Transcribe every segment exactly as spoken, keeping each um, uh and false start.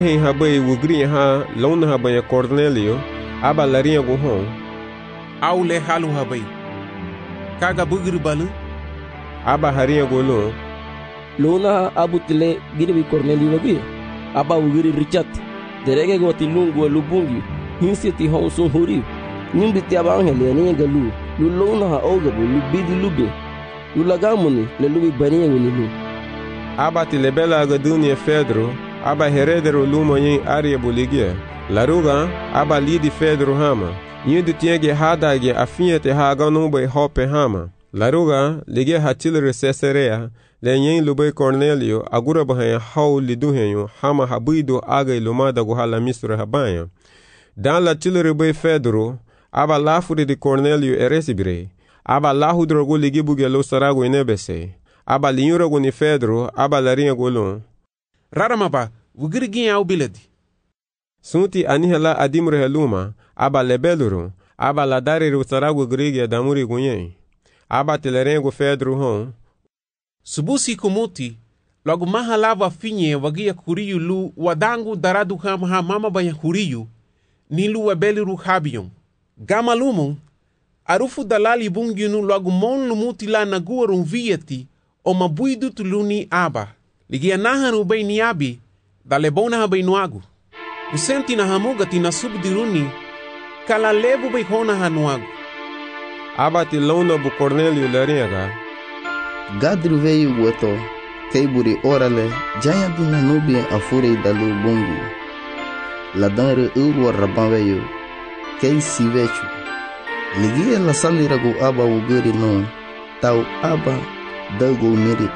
Hen habai wugri ha lona habai Cornelio aba larinha go hon au le halu habai kaga bugri balu aba harinha go lo lona abutile girbi Cornelio wagi aba wugri Richard derege go tilungu lubungi hinsi ti hon sun huri nimbi ti aba angele ne galu lu lona ha oga bu lubidi lubi lu lagamuni le lubi baniya ni lu aba tilebela ga dunia Pedro aba heredero lumo yin aria boligia laruga aba lidi Pedro hama yindu tienge hadage afiete haga numbe hope hama laruga lige hatilre Caesarea le yin lube Cornelio agura bahaya hau liduhenyo hama habido aga ilumada go hala misra habaya dan la tilre be Pedro aba lafuri de Cornelio eresibre aba lahudro go ligi bugelo sarago inebese aba linyura go ni Pedro aba larinha golon raramaba wugirigin au biladi sunti anihela adimre heluma aba lebeluru aba ladariru sarago grigi damuri gunyen aba telerengo Pedro hon subusi kumuti logo mahalava finye wagia kuriyu lu wadangu daradu ham ha mama banya kuriyu nilu wabeliru habiyon gama lumun arufu dalali bunginu logo mon lumuti la naguarun vieti o mabuidu tuluni aba ligia naharu bay niabi dalebona ha bay nuagu usenti na hamuga tina subdiruni kala lebu bay hona ha nuagu aba tilona bu Cornelio larinha Gadru veio gueto keiburi orale jaya bina nubia afure dalu bungu ladanre uru raban veio kei sivechu ligia la saliragu aba wuguri no tau aba dago merit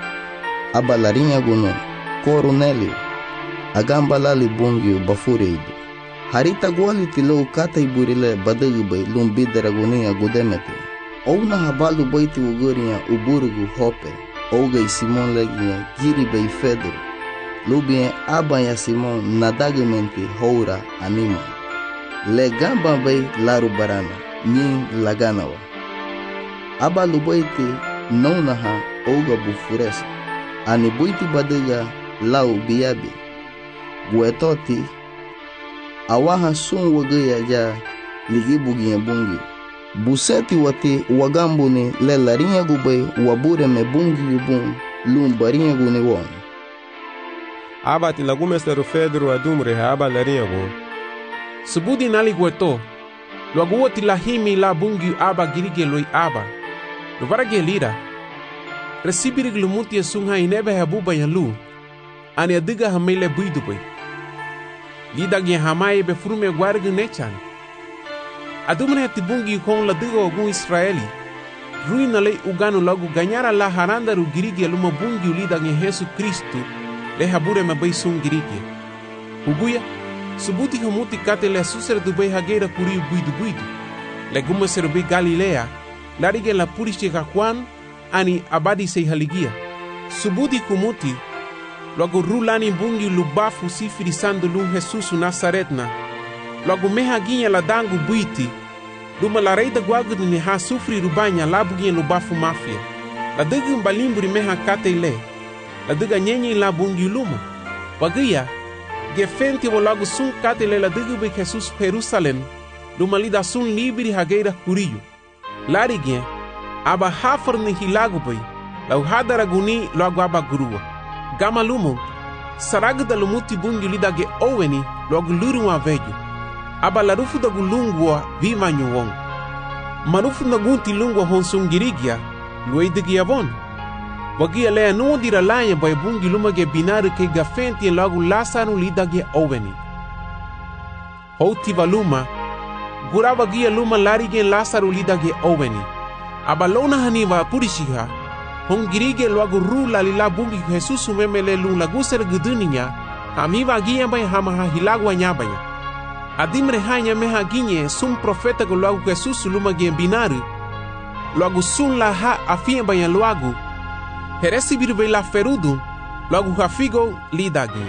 aba larinha gono Cornelio agamba lali bungu bafureido harita gwali tilo kata iburile badagu bay lumbidara gonia gudemete Ouna habalu baiti uguria uburugu hope Oga Simon legia giri bay Pedro Lubien abaya Simon nadagamente houra anima Legamba bay laru barana Nyin laganawa Abalu baiti naunaha Oga bufuresa Ani baiti badiga lau biyabi Guetoti Awaha sun wagaya ja Ligi bugia bungi Buseti wati wagambuni le larinha gubay wabure me bungi yubun lum barinha gune won aba tilagume seru Pedro adumre aba larinha go subudi nali gueto logo tilahimi la bungi aba girige loi aba do varage lira recibir glumuti sunha inebe habuba yalu ani adiga hamele buidu bay lida ge hamaye be furume gwargu nechan Adumne tibungi kon la digo ogun Israeli ruina le ugano lagu ganyara la haranda ru girigi luma bungi ulida nge Yesu Kristu le habure me bay sun girigi uguya subuti humuti kate le susere du bay hagera kuri buidu buidu le gume serbi Galilea larige la purishi kakwan ani abadi sei haligia subuti kumuti lagu rulani bungi lubafu sifiri sandu lu Jesus Nazaretna Logo meha ginha la dangu buiti Duma la reida guagu ni ha sufri rubanya labu ginha lubafu mafia La diga mbalimburi meha kate ile La diga nyenye la bungi luma Wagia Gefenti wo logo sun kate ile la diga be Jesus Jerusalem Duma lida sun libiri hageira kuriyu Lari ginha Aba hafar ni hilagu bay La uhadara guni logo aba gurua Gama lumu Saragda lumuti bungi lida ge oweni Logo luru wa veju Aba larufu da gulungwa vima nyuwong. Marufu na gunti lungwa honsung girigia, luay digi avon. Wagia lea nuodira lanya bay bungi lumage binaru ke gafenti lagu lasanu lidage oveni. Houti valuma, gura wagia luma larige lasaru lidage oveni. Aba lona haniva purishiha, hong girige lagu rula lila bungi Jesus umemele lung laguser guduninya, hamiva gia bay hamaha hilagwa nyabaya. Adimre hanya meha ginye sum profeta go lagu Jesus luma gen binaru lagu sun la ha afia banya lagu heresi birbe la ferudu lagu hafigo lidagi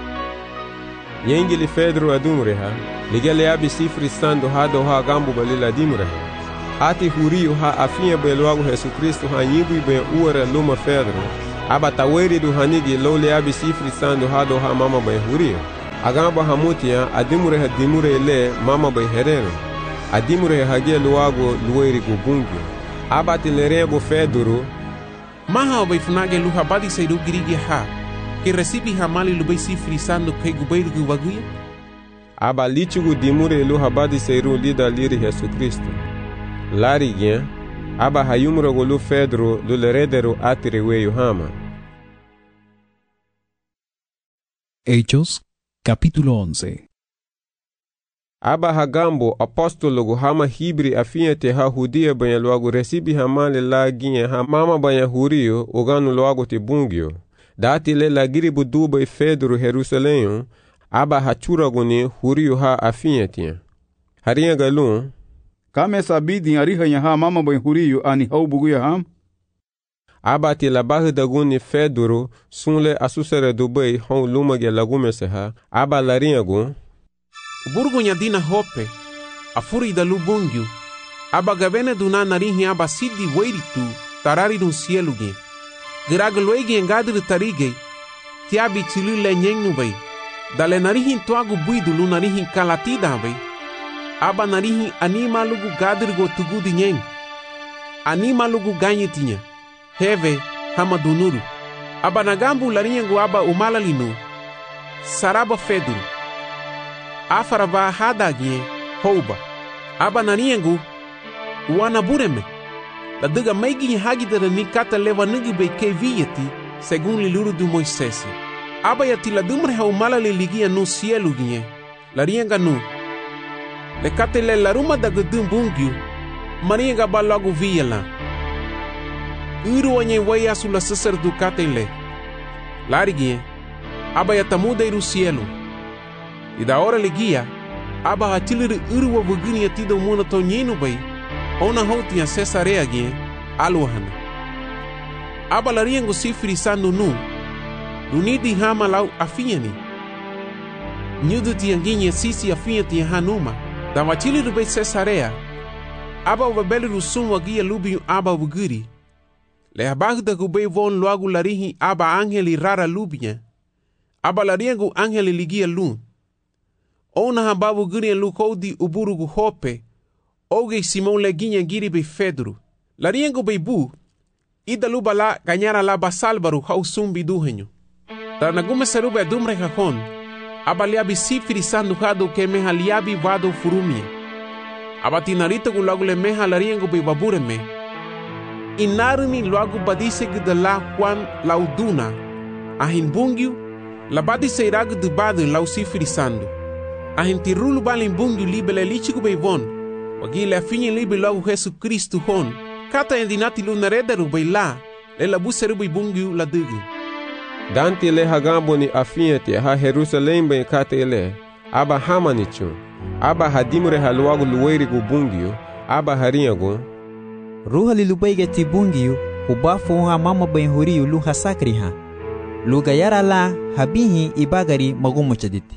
Yengili Pedro adumre ha ligele abi sifri sando hado ha gambu balila dimre ati huriu ha afia be lagu Jesus Kristo ha yibu be uore luma Pedro aba taweri du hanigi lole abi sifri sando hado ha mama be huriu agamba hamutia adimure hadimure le mama bay herero adimure hage luago lueri go bungyo abati lerego feduru maha bay funage lu habadi seidu girige ha que recibi hamali lu bay si frisando kai gubayru gu waguya aba lichigu dimure lu habadi seiru lida liri Yesu Kristo lari gen aba hayumro go lu fedru lu leredero atire weyu hama. Hechos capítulo once. Aba hagambo apostolo go hama hibri afiente ha hudia banya luago recibi hamale la ginye ha mama banya hurio oganu luago te bungyo dati le la giribu duba e fedru Jerusalém aba hachura goni hurio ha afiente harinha galun kame sabidi ariha ha mama banya hurio ani hau buguya ham aba ti la barra da guni fedru sunle asusere dubai hon luma ge lagume se ha aba larinha gun burgunya dina hope afuri da lubungyu aba gavene duna narihi aba sidi weiritu tarari dun cielo ge grag loigi engadri tarige tiabi tilu le nyengnu bai dale narihi toagu buidu lu narihi kalatida bai aba narihi anima lugu gadri go tugudi nyeng anima lugu ganyetinha heve hama dunuru aba nagambu larinha go aba umalalinu saraba fedru afaraba hadagie houba aba nariengu wana bureme la diga meigi hagidera ni kata leva nigi be kevieti segun liluru du Moisés aba yati la dumre ha umala le ligia no cielo gie la rienga nu le kate le la ruma da gudum bungyu marienga ba logo viela uru onye waya sula sesar du kate le larigie aba yatamuda iru cielo e da hora legia aba hatiliri uru wa vugini atido muna to nyinu bai ona houti a Cesarea ge aluhana aba lariengo sifri sando nu unidi hama lau afiani nyudu tianginye sisi afiati hanuma da watiliri bai Cesarea aba wabeli rusum wagia lubiu aba vugiri le abagda gubai von loagu larihi aba angeli rara lubia aba lariengo angeli ligia lu ona hababu guri lukodi uburugu hope oge Simon leginha giri be fedru lariengo be bu ida lubala ganyara la basalbaru hausumbi duhenyo tanagume serube dumre hakon abaliabi sifiri sandu hado ke meha liabi vado furumie abatinarita gulagule meha lariengo be babureme inarumi luagu badise gdala kwan lauduna ahin bungyu labadi seiragu de badu lau sifiri sandu ahinti rulu balin bungu libele lichigu beivon wagile afinye libe logo Yesu Kristu hon kata endinati lunarederu beila le la buseru bungu la dugu danti le hagambo ni afiete ha Jerusalém be kata ele aba hamanichu aba hadimure haluagu luweri gu bungu aba harinyago ruha lilubaige ti bungu ubafu ha mama ben huriyu lu hasakri ha lugayara la habihi ibagari magumo chaditi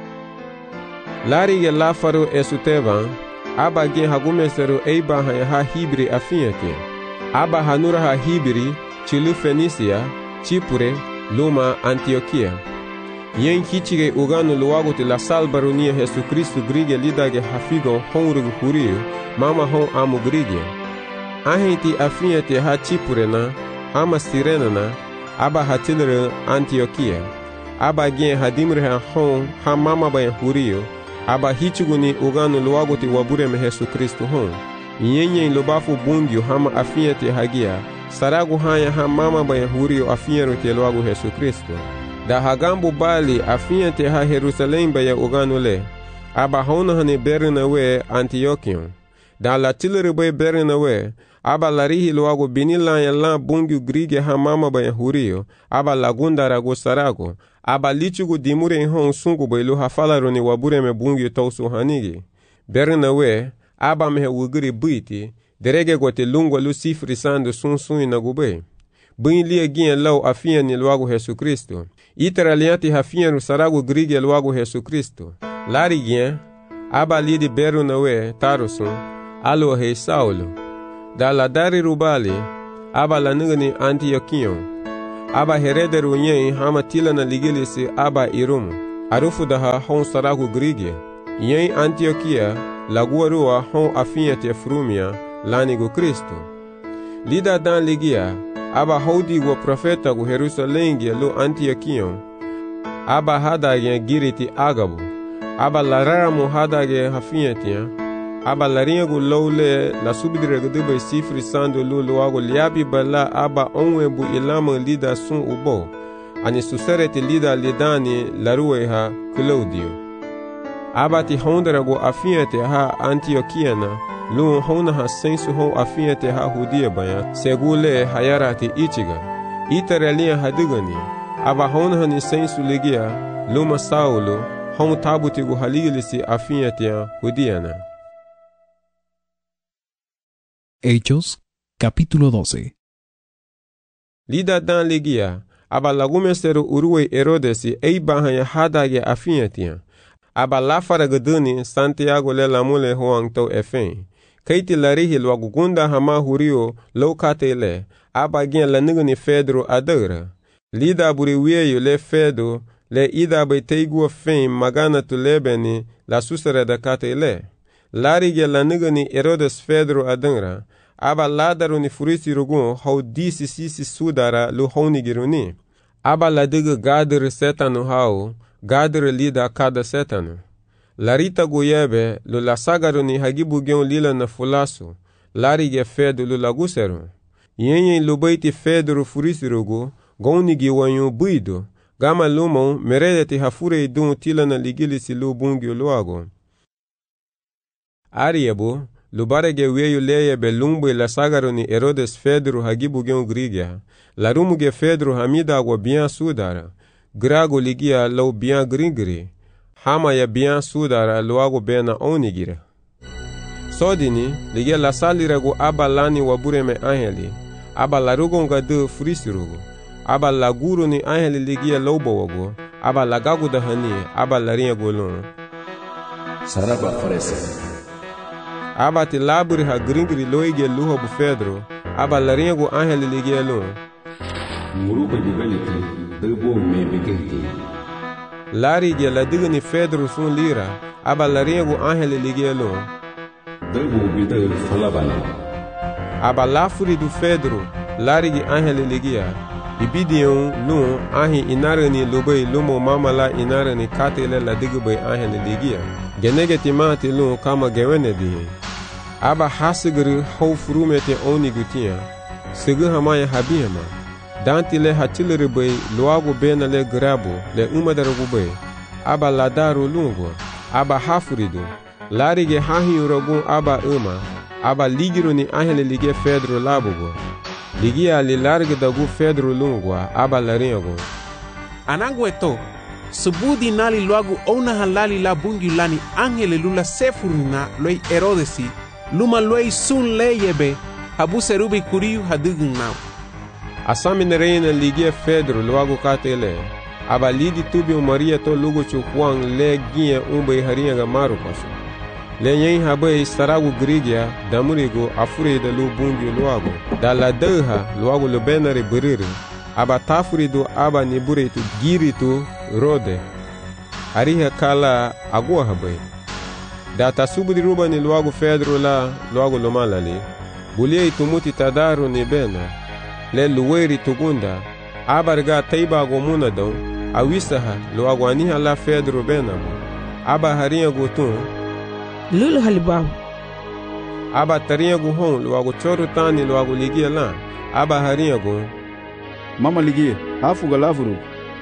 lari ge lafaru esutevan aba ge hagumeseru eiba ha ha hibri afiete aba hanura ha hibri chilu Fenisia Chipure luma Antioquia yen kichige uganu luago te la salbarunia Yesu Kristu grige lidage hafigo honrugu huriu mama hon amu grige ahenti afiete ha Chipure na hama Sirena na aba hatilere Antioquia aba ge hadimre ha hon ha mama bayan huriu aba hichuguni uganu luago te wabureme Yesu Kristu hon yenye lobafu bungyu hama afiete hagia saragu haya ha mama bayan huriu afiero te luago Yesu Kristu da hagambu bali afiente ha Jerusalém baya uganu le aba hona hane berna we Antiochion da la tilere bay berna we aba larihi luago binila ya la bungyu grige ha mama bayan huriu aba lagunda rago sarago aba lichugu dimure hon sungu bailu hafalaro ni wabure me bungi tausu hanigi berna we aba me wugiri buiti derege gote lungwa lu sifri sando sun sun na gube bin lie gien law afia ni luago Yesu Kristo itara liati hafia nu sarago grige luago Yesu Kristo lari gien aba lidi berna we tarusun alo he Saulo da la dari rubali aba la nigani Antiochion aba herederu nyen hama tila na ligilisi aba irumu arufu daha hon saragu Grigia. Yen Antioquia lagua rua hon afinha te frumia lanigo Cristo. Lida dan ligia aba hodi go profeta go Jerusalém lo Antioquion. Aba hadagen giriti Agabo. Aba larara mo hadagen hafinha tia. Aba larinha go loule la subidire go dube sifri sando lo loago liabi bala aba onwe bu ilama lida sun ubo. Ani suserete lida lidani larueha Claudio. Aba ti hondra go afinha te ha Antioquiana. Lu hona ha sensu hon afinha te ha hudia baya segule hayara te ichiga itarelia hadigani aba hona ha ni sensu ligia luma Saulo hon tabuti go haligilisi afinha te hudiana. Hechos capítulo doce. Lida dan ligia aba lagumesero urue Herodesi eibahanya hadage afinha te aba lafara gaduni Santiago le lamule hoang to efen. Kaiti larihi lwagugunda hama hurio lokate le aba gen la nigani Pedro adara. Lida buri wieyo le Fedo le ida bai teigua fen magana tu lebeni la susere da kate le. Lari gen la nigani Herodes Pedro adara aba ladaru ni furisi rugun hau disi sisi sudara lu honi giruni. Aba la diga gadere setanu hau gadere lida kada setanu. Larita goyebe lo la sagaru ni hagibu gion lila na fulasu. Lari ge Fedo lo laguseru. Yenye lubaiti Fedro furisirugu goni giwanyo buido. Gama lumon meredeti hafure idun tila na ligilisi lu bungyo luago. Ariebo lubarege weyo leyebe lumbu la sagaru ni Herodes Fedro hagibu gion grigia. Larumu ge Fedro hamida agwa bian sudara. Grago ligia lau bian gringri. Hama ya bian sudara luago bena onigira. Sodini ligia la salirago aba lani wabureme angeli. Aba larugo ngadu frisirugo. Aba laguru ni angeli ligia lobowago. Aba lagago dahani. Aba larinha golon. Saraba farese. Aba ti laburi ha gringri loige luho bu Fedro. Aba larinha go angeli ligia lon. Muruba jibeliti debo me bigenti. Lari ge la digani Fedro sun lira. Aba larinha go angeli ligia lon. Debo bidel falabana. Aba lafuri du Fedro. Lari ge angeli ligia. Ibidion lun ahi inarani lubai lumo mamala inarani katele la digubay angeli ligia. Genege timati lun kama gewene dihe. Aba hasigiri hau furumete oni gutia. Sigi hamaya habihama. Danti le hatiliri bay luago bena le grabo le umadarugu bay. Aba ladaru lungo. Aba hafuridu. Larige hahi uragun aba uma. Aba ligiru ni angeli ligia Fedro labugo. Ligia li large dagu Fedro lungwa aba laringo. Anangu eto, subudi nali luagu ona halali la bungi lani angele lula sefurina loi Herodesi, luma loi sun leyebe, habu serubi kuriu hadugun nao. Asami reina ligia Fedro luagu katele, aba lidi tubi Maria to lugu chukwang le gie umbe haringa ga maru paso. Le nyen habe saragu grigia damurigo afure da lu bungi luago da la deha luago le benare buriri aba tafuri do aba nibure tu giri tu rode ariha kala agua habe da tasubudi ruba ni luago Fedro la luago lo malali bulie tumuti tadaru ni bena le luweri tugunda aba riga taiba go munadon awisaha luago aniha la Fedro bena aba haringa gutun Lulu halibahu. Aba tarinha gu hon luago choro tani luago ligia la. Aba harinha gu. Mama ligia, hafu galavuru.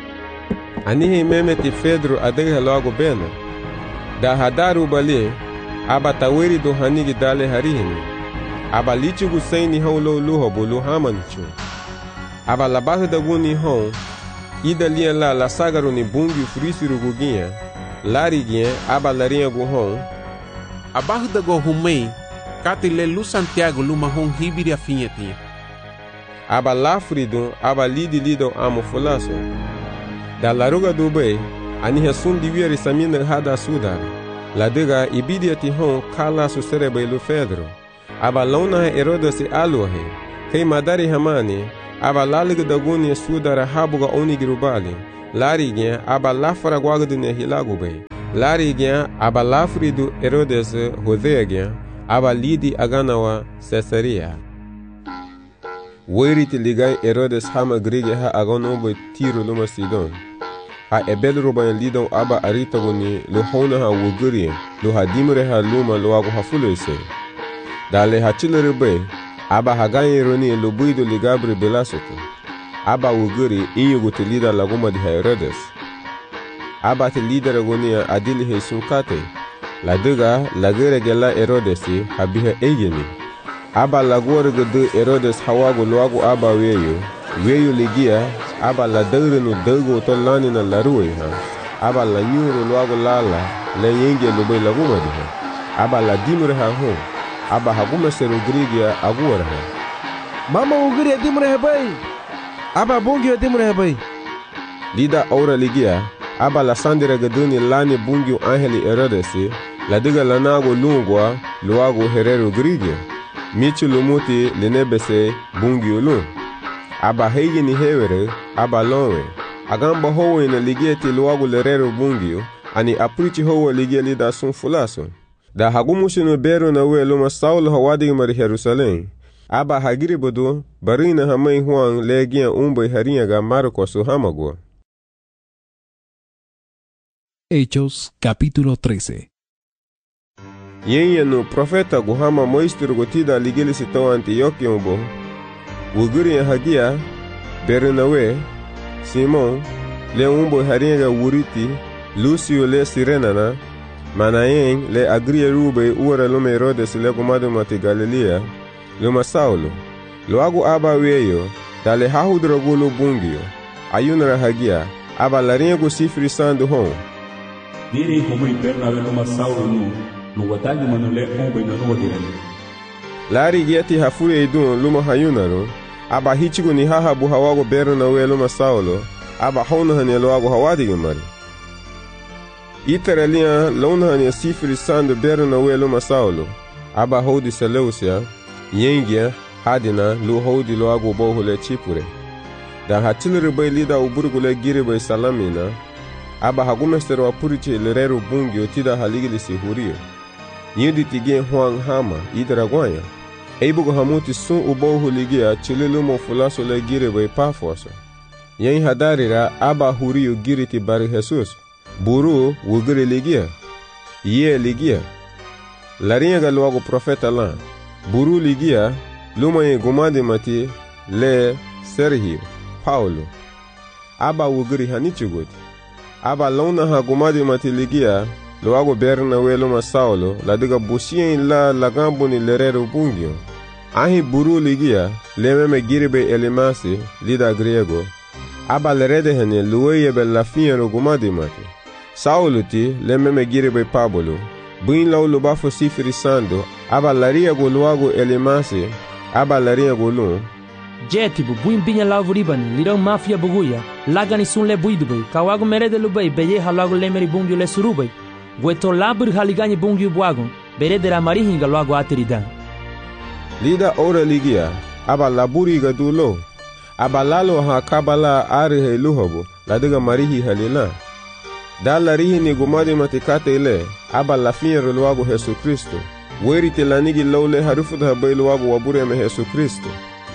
Anihi meme ti Fedro adegha luago bena. Da hadaru bali. Aba taweri do hanigi dale harihini. Aba lichi gu saini hon lo luho bulu hamanichu. Aba labahu da gu ni hon. Ida lia la la sagaru ni bungi frisiru gu ginha. Lari ginha aba larinha gu hon. Abajo da go humei, kati le lu Santiago luma hon hibiri afinhetinha. Aba lafridun, aba lidi lido amo fulaso. Da laruga do bei, aniha sun divieri samina hada sudar. La diga ibidia ti hon kala su serebe lu Fedro. Aba lona Herodes aluahe, kei madari hamani, aba laliga da guni sudara habuga onigirubali. lari gen aba lafara gwagdu ne hilagu bay. Lari gen aba lafridu Herodes Hosea gen aba lidi aganawa Caesarea. Weri ti ligay Herodes hama grige ha agano bay Tiro luma Sidon. Ha ebel rubayan lidon aba aritaguni lo hona ha wuguri lo ha dimre ha luma lo agu ha fulese. Dale ha chilere bay aba hagayin roni lo buido ligabri belasoto. Aba wuguri inyugu ti lida laguma di Herodes. Aba ti lida ragonia adili he sunkate. La duga lagere gela Herodesi habiha egeni. Aba lagore gudu Herodes hawagu luagu aba weyo. Weyo ligia aba la dagre no dago to lani na laruwe ha. Aba la nyuru luagu lala le yenge lubay laguma di ha. Aba la dimure ha ho. Aba haguma seru grigia aguara ha. Mama ugiri dimure ha bay. Aba bungi dimure ha bay. Lida aura ligia aba la sandira gaduni lani bungi angeli Herodesi la diga lanago lungwa luago herero grigia. Michi lumuti linebese bungi ulun. Aba hegi ni hewere aba lonwe. Agamba howe na ligieti luago lerero bungi ani aprichi howe ligia lida sun fulaso. Da hagumushinu beru na we luma Saulo hawadi mari Jerusalem. Aba hagiri bodo barina hamay huang legia umbe harinha ga Marcos hamagwa. Hechos capítulo trece. Yenye no profeta guhama moistur gotida ligili sito Antioquia umbo. Wuguri ya hagia Bernawe, Simon, le umbo harinha ga wuriti, Lucio le Sirenana, Manayen le agria rube uara lume Herodes le gumadu mati Galilea, luma Saulo. Luagu aba weyo, dale hahudrogulo bungio, ayunara hagia, aba larinha go sifri sandu hon. Diri humui Bernabe luma Saulo nu, no watagi manule ombe na no dirani. Lari gieti hafure idun luma hayunaro, aba hichigu ni haha bu hawago Bernabe luma Saulo, aba hona hane luagu hawadi gumari. Iteralia lona hane sifri sandu Bernabe luma Saulo, aba hodi Seleucia, yengia hadina lu hodi luagu bohule chipure. Da hatilere bay lida uburgule giri bay salamina, aba hagumestero apuriche lerero bungi otida haligili si hurio. Nyedi tige huang hama idragwanya. Eibugo hamuti sun ubohu ligia chililumo fulaso le gire bay pafoso. Yen hadarira aba hurio giri ti bari Jesus. Buru wugiri ligia. Ye ligia. Larinha galuago profeta lan. Buru ligia luma ye gumadi mati le Sergio Paulo. Aba wugiri hanichugoti. Aba lona ha gumadi mati ligia luago Bernabe luma Saulo la diga busien la lagambo ni lerero bungio. Ahi buru ligia lememe giribe elimasi lida griego. Aba lerede hene luweye be la fiero gumadi mati. Saulo ti lememe giribe Pablo. Buin lau lubafo sifiri sando aba laria go luago elimasi aba laria go lun. Jetibu buin binya lavu ribani lirau mafia buguya lagani sun le buidubay kawago merede lubay beye halago lemeri bungyo le surubay gueto labur haligani bungyo buagon beredera marihinga luago ateridan. Lida ora ligia aba laburi ga dulo aba lalo ha kabala arihe luhobo ladiga marihi halila. Da larihi ni gumadi matikate ile aba lafiero luago Jesu Kristo weri te lanigi lawle harufuda habay luago wabure me Jesu Kristo.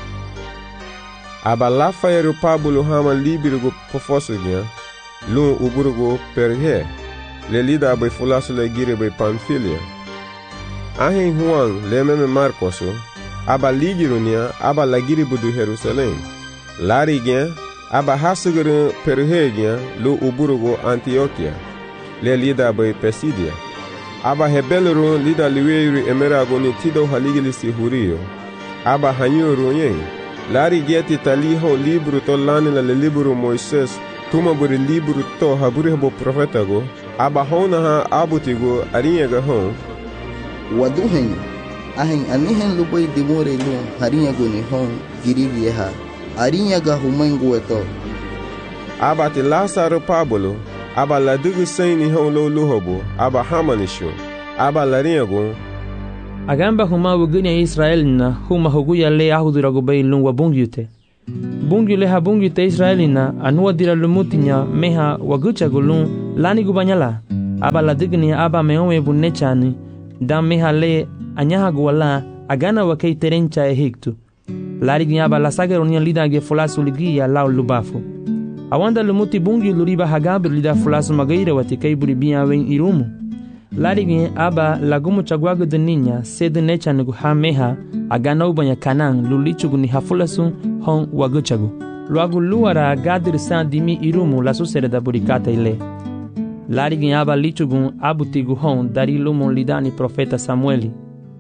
Aba lafayeru Pablo hama libirugo pofosugia lun uburugo perhe le lida abay fulaso le gire bay Pamfilia. Ahin huang le meme Marcoso aba ligirunia aba la giri budu Jerusalem. Lari gen aba hasuguru perhe gen lu uburugo Antioquia le lida abay Pisidia. Aba hebeluru lida liweru emerago ni tido haligili si hurio. Aba hanyuru yen. Lari geti taliho libro to lani la libro Moises tuma buri libro to haburi habo profeta go aba hona ha abutigo arinha ga hon waduhen ahen anihen lubay dimore lu harinha go ni hon girigi ha arinha ga humango eto aba ti Lazaro Pablo aba la dugu saini hon lo luhobo aba hamanisho aba larinha go agamba huma wuguni Israel na huma huguya le ahudirago bay lungwa bungyute Bungiu leha bungiu te Israelina anua dira lumutinya meha waguchagu lun lani gubanyala. Aba ladigni aba meome bunechani dan meha le anyaha guala agana wakei terencha Egipto. Larigi aba la sagaronia lida ge fulasu ligia lau lubafu. Awanda lumuti bungiu luriba hagabir lida fulasu magaira wati kai buribia wen irumu. Larigi aba lagumu chagwagu de niña sede necha nugu ha meha agana ubanya kanang lulichugu ni hafulasu hon waguchagu. Luagu luara gadir san dimi irumu la susere da burikata ile. Larigi aba lichugu abutigu hon dari lumu lidani profeta Samueli.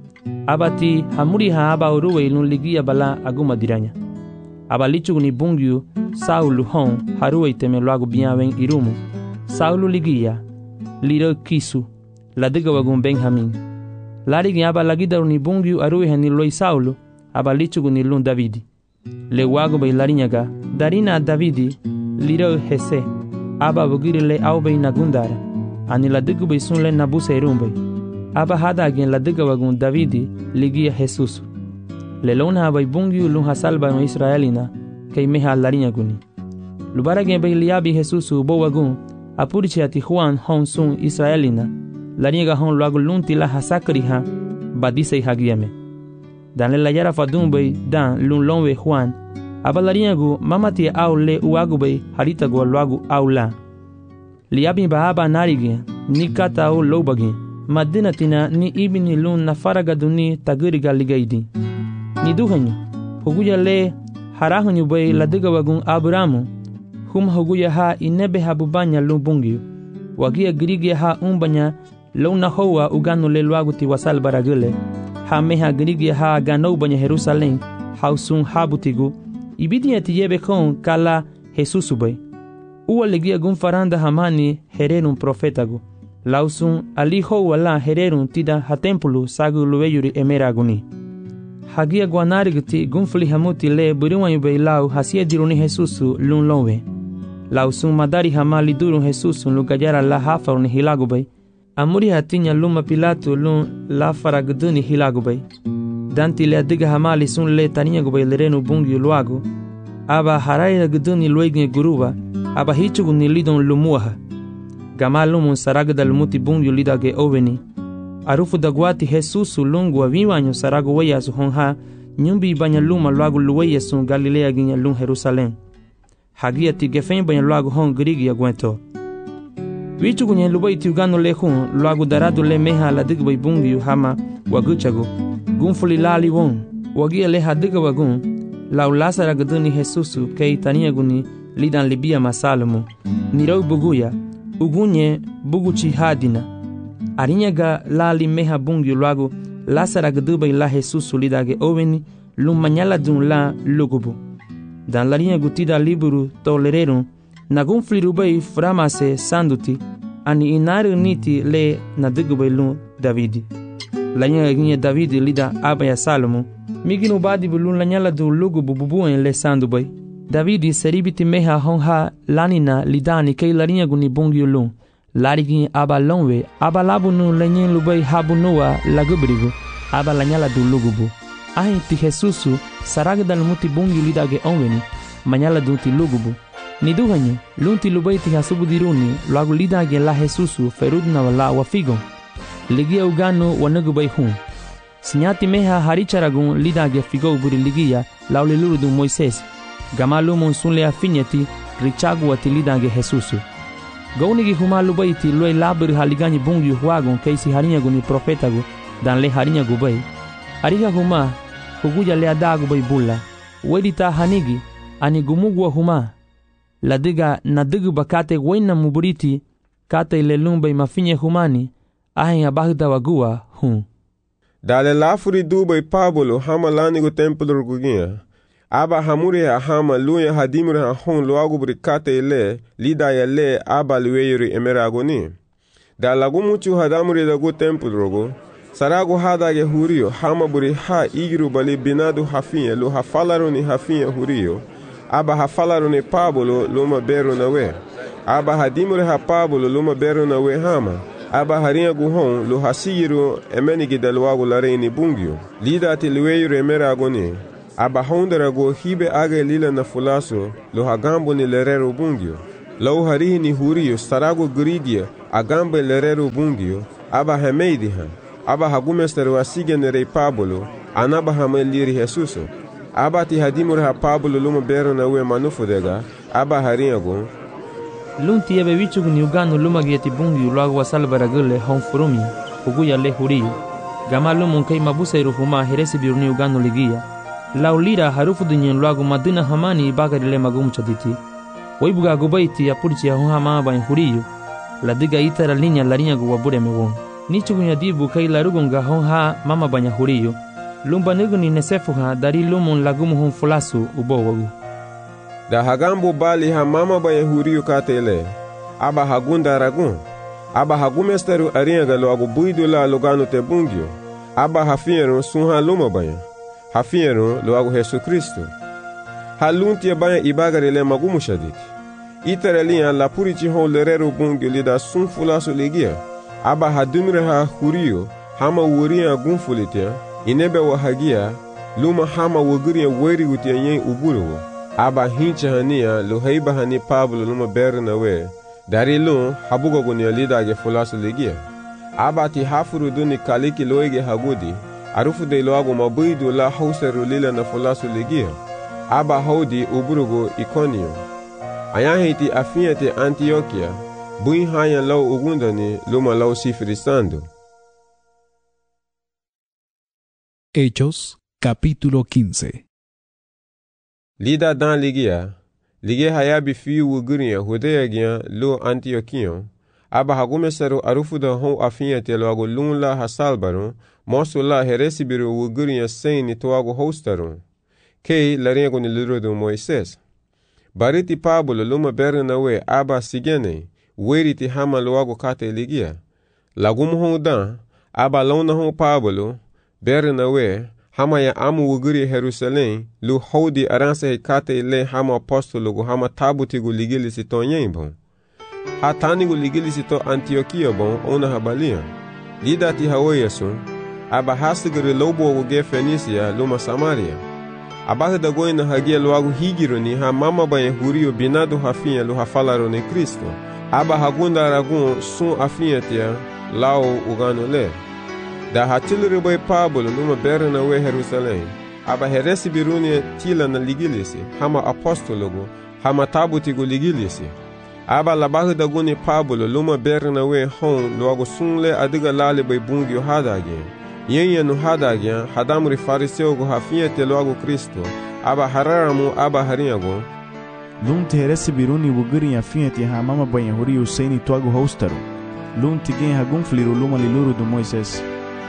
Abati hamuriha aba uruwe ilun ligia bala aguma diranya. Aba lichugu ni bungiu Saulu hon haruwe iteme luagu biawen irumu. Saulu ligia liro kisu ladiga wagun Benjamin. Larigi aba lagidaru ni bungiu aruwe ni loi Saulu aba lichugu ni lun Davidi. Le wagu bay larinyaga darina Davidi liro Hese aba bugiri le aubay nagundara ani ladigu bay sunle nabuse irumbay. Aba hada agin ladiga wagun Davidi ligia Jesus. Le lona bay bungiu lun hasalba no Israelina kay meha larinyaguni. Lubara gen bay liabi Jesusu bo wagun apurichi ati Juan hon sun Israelina larinyaga hon luagu lun tila hasakriha badisay hagiame. Dan le layara fadun bay dan lun lonwe Juan aba larinyagu mamati au le uagu bay harita go luagu au la. Liabi ba aba narigi ni kata au lobagi madina tina ni ibini lun na faragaduni tagiriga ligaidi. Ni duhanyu huguya le harahanyu bay ladiga wagun Abramu hum huguya ha inebe habubanya lun bungiu wagia girigia ha umbanya luna hoa uganu le luagu ti wasal baragule ha meha girigia ha gano banya Jerusalem hausun habutigu ibidi ati yebe kon kala Jesus bay uwa legia gun faranda hamani hererun profetagu lausun ali hoa la hererun tida ha tempulu sagu luweyuri emeraguni hagia guanarigti gunfli hamuti le buriwanyu bay lau hasia diruni Jesusu lun lonwe lausun madari hamali durun Jesusu lugajara la hafaruni hilagu bay amuri hatinya luma Pilato lun la faragduni hilagu bay danti le adiga hamali sun le taninya gu bay lerenu bungiu luagu aba haraya gduni luegne guruba aba hichugu ni lidon lumuaha gamalumun saragda lumuti bungiu lidage oveni arufu dagwati Jesusu lungu aviwanyo saragu weya su honha nyumbi banya luma luagu luweya sun Galilea ginya lun Jerusalem hagia ti gefen banya luagu hon grigi agwento wichugu nye lubai ti ugano le hun luagu daradu le meha la digbay bungiu hama waguchagu gunfuli lali won wagia le hadiga wagun lau lasara gduni Jesusu kei tania guni lidan libia masalomu nirau buguya ugunye buguchi hadina arinyaga lali meha bungiu luagu lasara gdubay la Jesusu lidage oveni lum manyala dun la lugubu dan larinha gutida liburu tolererun nagun flirubay framase sanduti ani inaru niti le nadigubay lun Davidi lanya ginye Davidi lida abaya Salomo miginu badi bulun lanyala du lugubu bubuen le sandubay Davidi seribiti meha honha lanina lidani kay larinha guni bungiu lun larigi aba lonwe aba labunu lenyen lubay habunua lagubrigu aba lanyala du lugubu ahi ti Jesusu saragdal muti bungi lidage onweni manyala du ti lugubu ni duhanyu lunti lubay ti hasubudiruni luagu lidage la Jesusu ferudna wala wafigon ligia ugano wanagubay hun sinyati meha haricharagun lidage figo buri ligia lauliluru du Moises gamalumun sunle afinyati richagu ati lidage Jesusu gaunigi huma lubay ti lue labur haligani bungi huagun keisi harinyagu ni profetagu dan le harinyagu bay ariga huma huguja le adagu bay bulla wedita hanigi ani gumugwa huma ladiga nadigu bakate wena muburiti kate le lumbay mafinye humani ahin abagda wagua hun dale lafuri dubay Pablo hama lanigo templo gugia aba hamuri hama luya hadimuri hon luagu brikate le lida ya le aba luweyuri emeragoni da lagumuchu hadamuri dagu templo rogo saragu hada ge hurio hama buri ha igiru bali binadu hafinye lu hafalaruni hafinye hurio aba hafalaruni Pablo luma beru nawe aba hadimuri ha Pablo luma beru nawe hama aba harinha guhon lu hasiru emenigi dalwagu lareni bungyo lida ati luweyuri emeragoni aba hondera go hibe age lila na fulaso lo hagambo ni lerero bungio. Lau harihi ni hurio sarago grigia agambe lerero bungio, aba hameidi ha. Aba hagumesteru asige ne rei Pablo, anaba hameliri Jesuso. Aba ti hadimur ha Pablo luma bero na ue manufudega, aba haringo. Lunti ebe wichugu ni ugano luma gieti bungio lo agua salvaragule hon furumi, uguya le hurio. Gama lumun kei mabusa irufuma heresi biruni ugano ligia. Laulira harufu dunyen lo agu madina hamani ibagari le magum chaditi. Waibuga gubaiti ya purchi ya honha mama en hurio. La diga itara linya la rinha guwabure mewon. Nichugu nyadibu kai larugunga honha mama banya hurio. Lumba nigu ni nesefuha dari lumun lagumu hon fulasu ubo wagu. Da hagambo bali ha mama banya hurio katele. Aba hagunda ragun. Aba hagumesteru aringa lo agu buidu la lugano te bungio. Aba hafiero sunha luma banya. Hafiero lo agu Jesu Kristo. Halunti banya ibagari le magumu shaditi. Itaralia la purici hon lerero bungio lida sun fulasu ligia. Aba hadumire ha hurio hama wuria gunfulitia. Inebe wa hagia luma hama waguria weri utia yen uburo. Aba hincha hania lo heiba hani Pablo luma berna we. Dari lo habugo gunia lida ge fulasu ligia. Aba ti hafuru duni kaliki loege hagudi. Arufu de lo ago mabuidu la hauseru lila na fulasu ligia. Aba hodi uburugo Iconio. Ayahiti afiate Antioquia. Bui haya lau ugundani luma lau sifrisando. Hechos, capítulo quince. Lida dan ligia. Ligia hayabi fiu uguria hudea gia lo Antioquion. Aba hagumesaru arufu da hon afiate lo ago lunla hasalbaron. Mosu la heresi biru uguria seini to ago hostaron. Kei la rengo ni liro do Moises. Bariti Pablo luma berna we aba sigene. Weriti hama lo ago kate ligia. Lagumu hon dan. Aba lona hon Pablo. Berna we. Hama ya amu uguri Jerusalem. Lu hodi aranse he kate le hama apostolo go hama tabuti gu ligilisi to nyembo. Hatani gu ligilisi to Antioquia bon ona habalia. Lida ti hawayasun. Aba hasigiri lobo gu ge Fenisia luma Samaria. Aba da goina hagia lo agu higiro ni ha mama ba hurio binado hafinha lo hafalaro ne Cristo. Aba hagunda aragun sun afinha tia lao ugano le. Da hatiliri boy Pablo luma berna we Jerusalem. Aba heresi biruni tila na ligilisi hama apostologo hama tabuti gu ligilisi. Aba labahu da guni Pablo luma berna we hon lo agu sunle adiga lale boy bungio hadage. Yenye no hadagya hadamuri fariseo go hafinha te logo Cristo. Aba hararamu aba haringo. Lunti heresi biruni wuguri afinha te hamama banha hurio seini toago hostaro. Lunti gen hagunfliru luma liluru do Moises.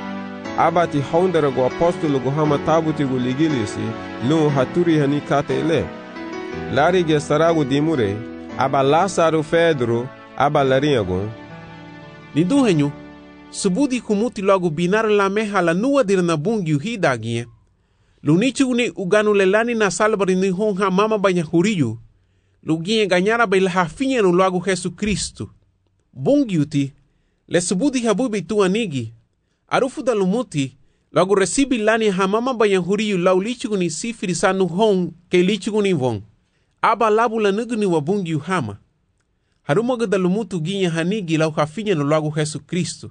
Aba ti hondera go apostolo go hama tabuti go ligilisi lun haturi hani kate ele. Lari ge sarago dimure. Aba Lázaro Pedro aba laringo. Nidu henyu. Subudi kumuti logo binar la meha la nua dir na bungiu hidagie. Lunichu ni uganu lelani na salbari ni honha mama banya huriyu. Lugie ganyara baila hafinha no logo Jesu Cristo. Bungiu ti. Le subudi habubi tu anigi. Arufu da lumuti. Logo recibi lani ha mama banya huriyu lau lichu ni sifiri sanu hon ke lichu ni von. Aba labu la nugu ni wa bungiu hama. Harumaga da lumutu ginha hanigi lau hafinha no logo Jesu Cristo.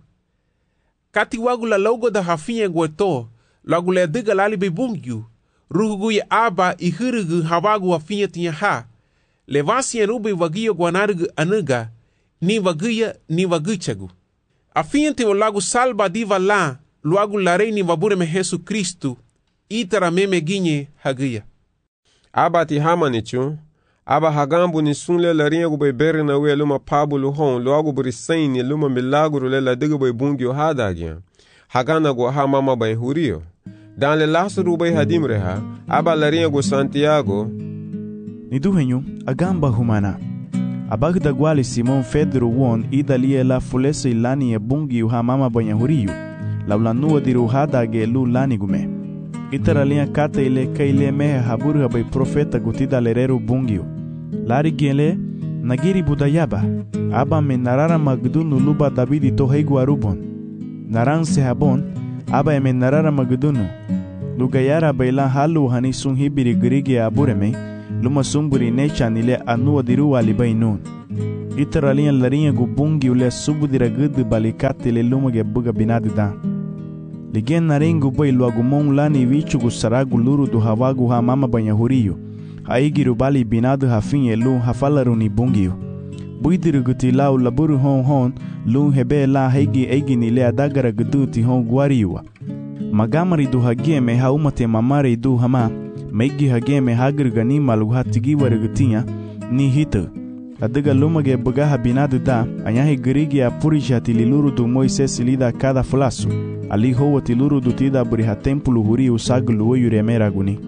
Kati wagu la logo da hafinha gueto, logo le diga lali be bungyu, ruhugu ya aba i hurugu hawagu hafinha tinya ha, le vasi ya rube wagiyo guanarugu anuga, ni waguya ni waguchagu. Afinha te lagu salba diva la, logo la rei ni wabure me Jesu Cristo, itara meme ginye haguya. Aba ti hama nichu, aba hagambu ni sunle la rinha gu bebere na we luma Pablo hon lo agu burisain ni luma milagro le la diga be bungyo hadagya. Hagana gu ha mama bay hurio. Dan le Lázaro bay hadimre ha, aba la rinha gu Santiago. Ni duhenyu, agamba humana. Abag da guali Simon Pedro won ida lie la fulese ilani e bungyo ha mama bay hurio. La ulanua diru hadage lu lani gume. Itara linha kata ile kaile mehe haburu bay profeta gutida lerero bungyo. Lari gele nagiri budayaba aba me narara magdunu luba Davidi to heigu arubon naran se habon aba me narara magdunu Luga yara baila halu hani sun hibiri grige abureme, luma sumburi nechanile anua diru alibai nun. Itaralinha larinha gubungi ule subudira gudu balikati le luma ge buga binadi da. Ligen naringu bai luagumon lani vichu gusaragu luru du hawagu ha mama banha huriyo. Haigiru bali binadu hafinye lu hafalaru ni bungiyo. Buidiru guti lau laburu hon hon lu hebe la haigi eigi ni le adagara gudu ti hon guariwa. Magamari du hageme ha umate mamare du hama, meigi hageme hagir gani malu hatigi warigutinha ni hita. Adaga lumage bugaha binadu da, anyahi girigi a purijati liluru du Moisés lida cada flasu. Ali hoa tiluru du tida buriha tempulu huri usagulu yuremera guni.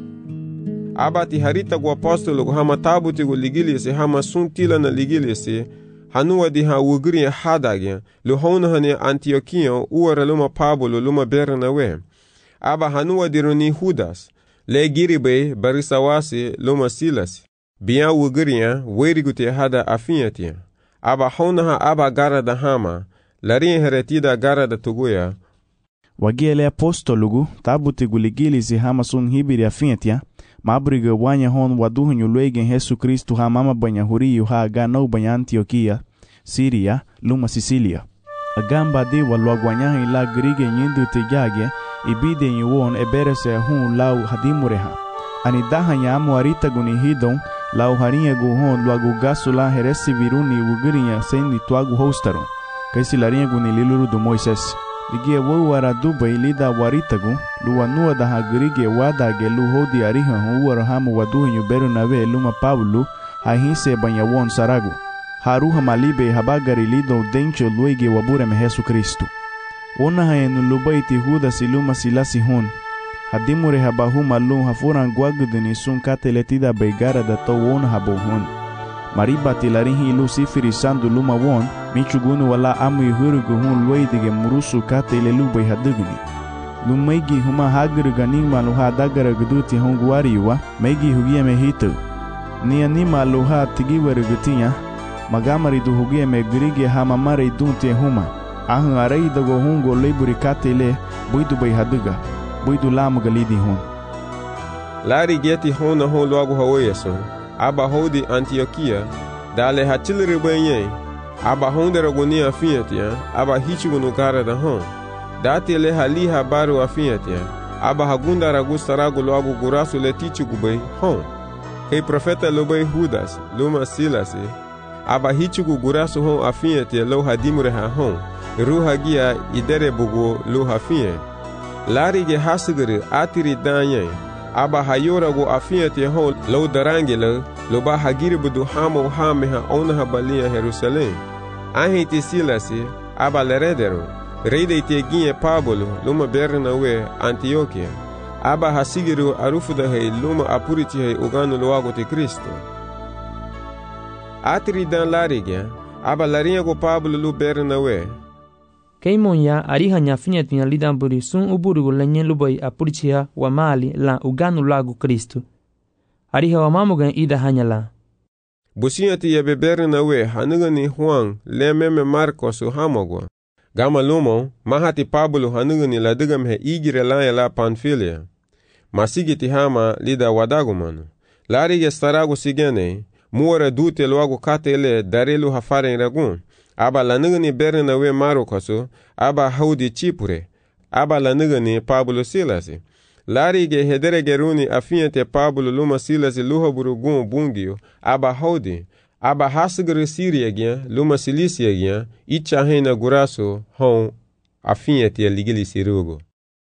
Abati harita gu apostolo gu hama tabuti gu ligilisi hama suntila na ligilisi, hanua di ha ugri hadagya, lu hona hane Antioquia uara luma Pablo luma Bernawe. Aba hanua di runi Judas, le giribe barisawasi luma Silas. Biya ugriya weriguti hada afinyatia. Aba hona ha aba gara da hama, larin heretida gara da tuguya. Wagiele apostolugu tabuti gu ligilisi hama sun hibiri afinyatia, mabriga wanya hon waduhunyu luegen Jesu Kristu ha mama banha huriyu ha ganau banha Antioquia, Síria, luma Sicília. Agamba de walwagwanyaha ila grige nyindu tejage, ibide yuwon eberese hun lau hadimureha. Ani daha nyamu arita guni hidon, lau harinha gu hon luagu gasu la heresi viruni ugirinya sendi tuagu hostaron. Kaisi larinha guni liluru du Moisés. Ligie wau ara dubai lida waritagu, luwa nua daha grige wadage lu hodi ariha huwara hamu waduhinyu Bernabe luma Pablo, hahinse banha won saragu. Haruha malibe habagari lido dencho luege wabureme Jesu Kristu. Ona hayenu lubaiti Judas iluma silasi hon. Hadimure habahu malum hafuran guagudini sun kateletida beigara da to won habo hon. Mariba tilarihi ilu sifiri sandu luma won, michugunu wala amu yuhurugu hun luidige murusu katele lubai haduguni. Lumaigi huma haguru ganima luha dagara guduti hon guariwa, meigi hugieme hitu. Ni anima luha tigiwaru gutinya, magamari du hugieme grige hamamare dunte huma. Ahun arai dago hungo leiburi katele, buidu bai haduga, buidu lamu galidi hon. Lari geti hona hon luagu haweyason. Aba hodi Antioquia, dale hachilere benye, aba honde ragoni afiatia, aba hichugunu gara da hon. Dati le hali habaru afiatia, aba hagunda ragusta ragu loagu gurasu le tichugubei hon. Kei profeta lobei Judas, luma Silasi, aba hichugu gurasu hon afiatia lo hadimure ha hon, ruhagia idere bugu lo hafie. Lari ge hasigere atiri danye, aba hayora go afiate ho lo darangela lo ba hagiri budu hamo hame ha ona ha balia Jerusalém. Ahi te Silasi aba leredero reide te ginye Pablo luma Bernawe Antioquia. Aba hasigiru arufuda he luma apuriti he ugano loago te Kristo. Atri dan larigia aba larinha go Pablo lu Bernawe. Keimonya ariha nyafinya tinya lidamburi sun uburugu lenye lubai apurichia wa mali la uganu lagu Kristu. Ariha wa mamugan ida hanyala. Businyati ya Bernawe hanugani Juan le meme Marcos hamogwa. Gama lumo mahati Pablo hanugani la dugam he igire la la Panfilia. Masigiti hama lida wadagumanu. Larige staragu sigene muore dute loagu katele darelu hafaren ragun. Aba lanugani Bernawe Marcos aba haudi Chipure. Aba lanugani Pablo Silasi. Larige hedere geruni afiente Pablo luma Silasi luha burugun bungio aba haudi. Aba hasgre Síria gyan luma Cilícia gyan icha hena guraso hon afiente ligili sirugo.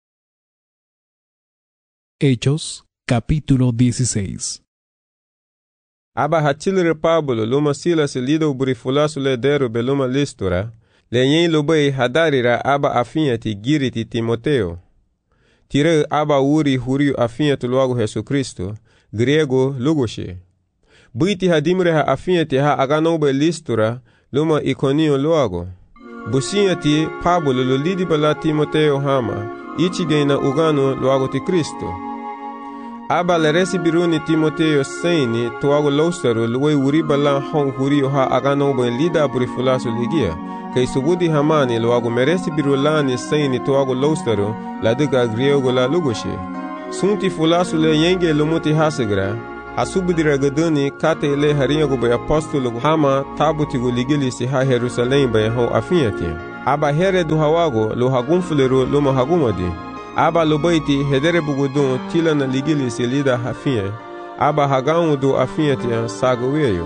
Hechos capítulo dieciséis. Aba hachilre Pablo luma Silas lido burifulasu ledero beluma Listura, lenyen lobei hadarira aba afinyati giriti Timoteo. Tire aba uri huriu afinyati loago Jesu Kristo, grego lugoshe. Buiti hadimre ha afinyati ha aganobe Listura luma Iconio loago. Businyati Pablo lo lidi bala Timoteo hama, ichigena ugano loago ti Kristo. Aba le resibiruni Timoteo seini tuago loustero luwe uriba la hon huriyo ha aganobo en lida burifulasu ligia. Kei sugudi hamani luago meresibirulani seini tuago loustero la diga griego la lugoshe. Sunti fulasu le yenge lumuti hasigra, asubudira gaduni kate le haringa go be apostolo hama tabuti go ligili si ha Jerusalem be ho afiati. Aba here du hawago lo hagumfulero lo ma hagumadi. Aba lo baiti hedere bugudun tila na ligili si lida hafie. Aba hagamu do afiati sagoweyo.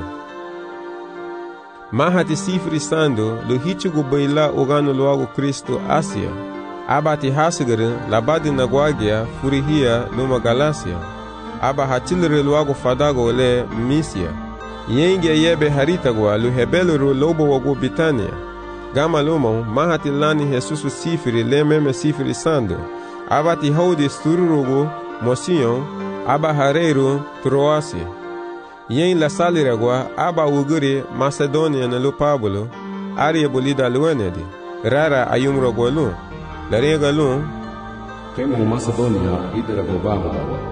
Mahati sifri sando lo hichugo beila ogano loago Kristo Asia. Aba ti hasigere labadi na gwagia furihia luma Galacia. Aba hatilere loago fadago le Misia. Yenge yebe haritagwa lo hebelero lobo wago Bitania. Gama lomo mahati lani Jesusu sifri le meme sifri sando. Aba ti haudi stururugo Mosion. Aba hareiro Troasi. Yen la saliragwa aba uguri Macedonia na lo Pablo. Aria bolida luenedi. Rara ayumro gwalu. La rega lu. Kemo Macedonia idera gobaba.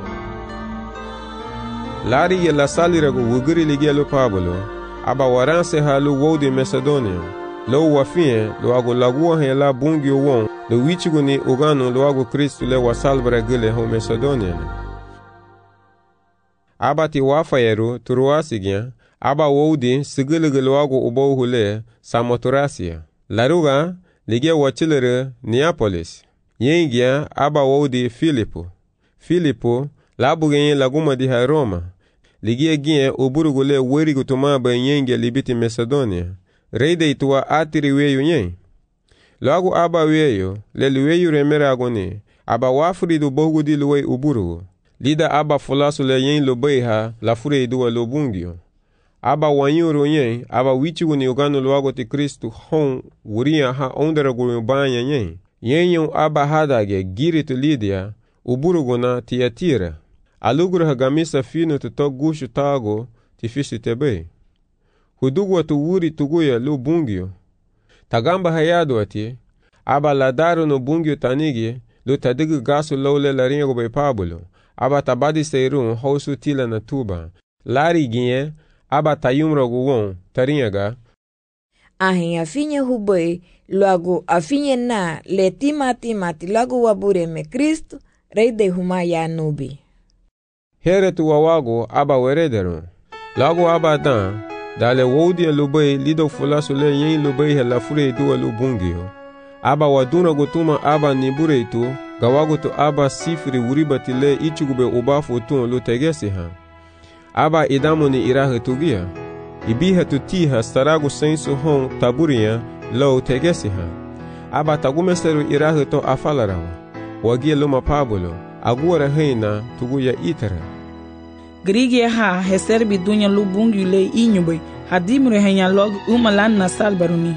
Lari ye la salirago uguri ligia lo Pablo. Aba waranse ha lo wodi Macedonia. Lo wafie lo ago lagua he la bungi won. Lo wichigo ni ugano lo ago Kristu le wasalbra gile ho Macedonia. Aba ti wafayeru turuasigya. Aba wodi sigiligilo ago ubo hule Samothracia. Laruga ligia wachilere Neapolis. Yengia aba wodi Filipo. Filipo labugenye laguma di ha Roma. Ligia gie uburugule weri gutumaba yengia libiti Macedonia. Reide ituwa atiri weyu nye. Lagu aba weyu le luweyu remera agoni. Aba wafuri du bogu di luwe uburugu. Lida aba fulasu le yen lo beha la fure iduwa lo bungio. Aba wanyuru yen aba wichigu ni ugano luago ti Kristu hon wuria ha ondera guru banya yen. Yen yon aba hadage giri tu Lidia uburugu na Tiatira. Aluguru ha gamisa fino tu to gushu tago ti fisi tebe. Hudugwa tu wuri tuguya lo bungio. Tagamba hayadu ati aba ladaru no bungio tanigi lo tadigu gasu lole la ringo be Pablo. Aba tabadi seirun hausu tila na tuba. Lari ginye, aba tayumro guwon, tarinyaga. Ahin afinye hubei, luagu afinye na le tima tima tilagu wabure me Kristu, reide humaya nubi. Here tu wawago aba werederun. Lagu aba dan, dale wodi lubei lido fulasu le yen lubei he la fure duwa lubungio. Aba waduna gutuma aba nibure itu, gawago to aba sifri uribati le ichugube ubafu tun lo tegesi ha. Aba idamu ni irahe tugia. Ibiha tu tiha staragu sensu hon taburia lo tegesi ha. Aba tagumeseru irahe to afalarawa. Wagia loma Pablo, aguara heina tuguya itara. Grigia ha heserbi dunya lubungi le inyube, hadimre henya log umalan na salbaruni.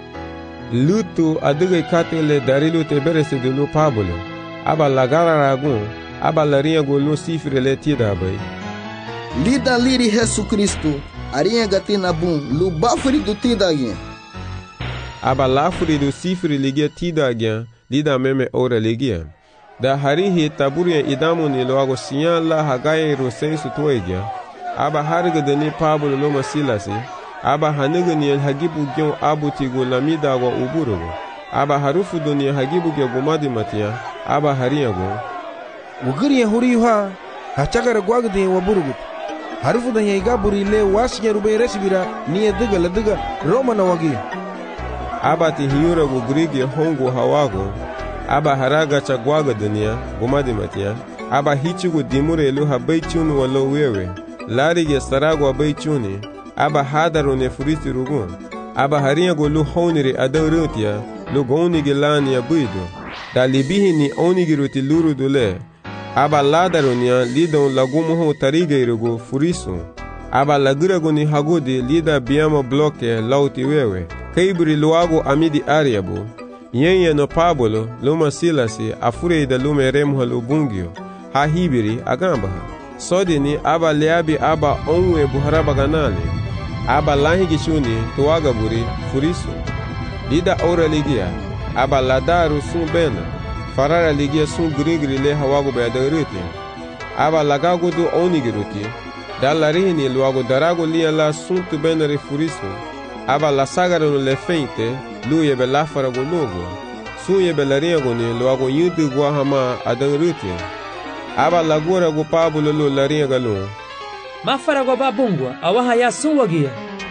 Lutu aduge katele darilu teberese de lo Pablo. Aba lagara ragun, aba larinha golo sifre le tida bay. Lida liri Jesu Kristu, arinha gatina bum, lu bafuri du tida agien. Aba lafuri du sifre ligia tida agien, lida meme ora ligia. Da harihi taburia idamu ni loago sinyan la hagaye ro sensu toegia. Aba hariga deni Pablo loma silasi. Aba haniga ni hagibu gyon abutigo lamida wa uburugo. Aba harufu doni hagibu gyo gumadi matia. Aba hariyago. Ugiri ya huri yuha. Hachagara gwagde wa burugut. Harufu da ya igaburi le wasi ya rube resibira. Niye diga la diga Roma na wagi. Aba ti hiyura go grigi hongo hawago. Aba haraga cha gwaga dunia gumadi matia. Aba hichigo dimure elu ha beichunu wa lo wewe. Larige sarago wa beichuni. Aba hadaru ne furisi rugun. Aba hariyago lu honiri adaurutia. Lu gonigi lani ya buido. Da libihi ni onigi ruti luru dule. Aba ladarunia lidon lagumuho tariga irugo furisu. Aba lagirago ni hagudi lida biyama bloke lauti wewe. Kaiburi luago amidi ariabu. Yenye no Pablo luma silasi afure da lume remha lubungio. Ha hibiri agambaha. Sodi ni aba leabi aba onwe buharaba ganali. Aba lahigi shuni tuwaga buri furisu. Lida ora ligia. Aba ladaru sun bena. Farara ligia sun grigri le hawago beadaruti. Aba lagago du onigiruti. Dalarihini luago darago lia la sun tu benari furisu. Aba la sagaro le feinte. Lu yebe lafarago logo. Sun yebe lariago ni luago yudu guahama adaruti. aba lagura gu Pablo lu laringa galu mafara go babungwa awaha ya sunwagia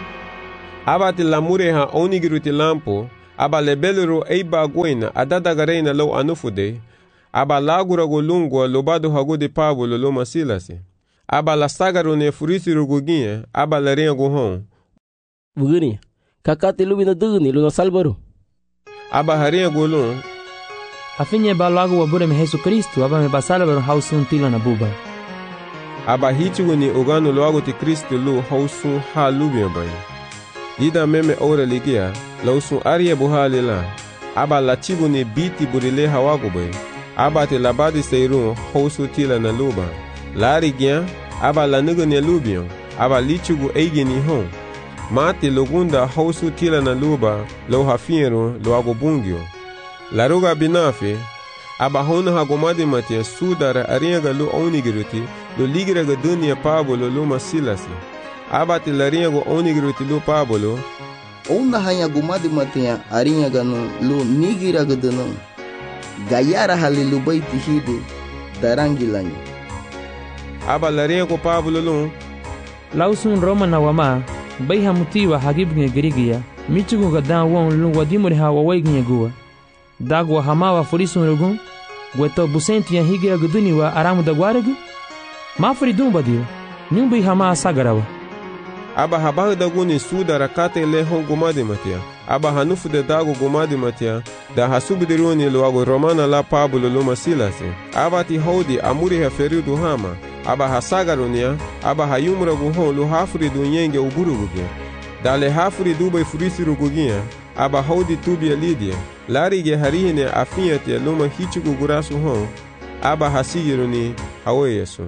aba ti lamure ha onigiru ti lampo aba lebelero eiba goina adada gareina lo anufude aba lagura gu lungwa lobado hagu de Pablo lo masilasi aba la sagaru ne furisiru guginye aba laringa gu hon Bugini kakati lubina dugni lu salbaro aba haringa gu lu afinye ba lagu wabure me Yesu Kristo aba me basalbaro hausun tila na buba aba hichugu ni oganu loago ti Kristo lu hausun ha lubia bay Dida meme ora ligia lausun arie buhali la aba la chibu ni biti burile hawago bay aba te labadi seirun hausu tila na luba lari gia aba la nugu ni lubion aba lichugu eigi ni hon mati lugunda hausu tila na luba lo hafiru lo ago bungyo laruga binafi aba hona hagomadi matia sudara ariaga lu onigiruti lu ligiraga dunia Pablo lu masilasi aba ti lariago onigiruti lu Pablo ona hanya gomadi matia ariaga no lu nigiraga dunu gayara halilu baiti hide darangilanyi aba lariago Pablo lu lausun Roma na wama bai hamutiwa hagibnge girigia michugu gadan won lu wadimuri hawa waignye guwa dagwa hamawa furisun rugun gweto busenti ya higira guduni wa aramu da gwaregu mafri dumba dio nyumbi hama sagarawa aba habah daguni suda rakate le hon gomadi matia aba hanufu de dago gomadi matia da hasubidiruni lo ago romana la Pablo lo masilase aba ti hodi amuri ha feridu hama aba hasagarunia aba hayumra gu hon lo hafri du nyenge uburugugia dale hafri dubai furisi rugugia aba hodi tubia lidia larige harihine afiyatia luma hichugu gurasu hon aba hasigiruni hawe Yesu.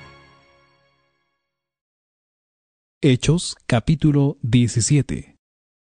Hechos capítulo diecisiete.